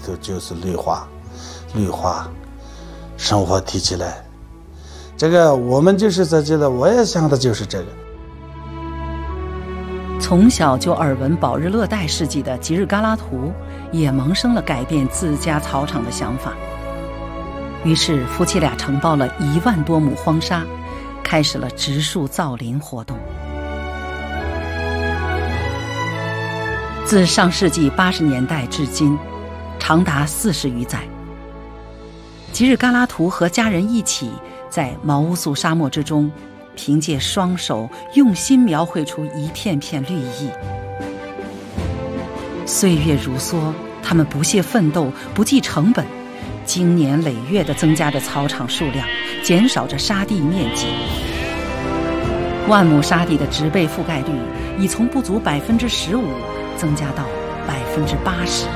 头就是绿化，生活提起来，这个我们就是在这里，我也想的就是这个。 从小就耳闻保日乐带事迹的吉日嘎拉图也萌生了改变自家草场的想法，于是夫妻俩承包了1万多亩荒沙，开始了植树造林活动。自上世纪80年代至今，长达40余载，吉日嘎拉图和家人一起在毛乌素沙漠之中，凭借双手用心描绘出一片片绿意。岁月如梭，他们不懈奋斗，不计成本，经年累月地增加着草场数量，减少着沙地面积。万亩沙地的植被覆盖率已从不足15%增加到80%。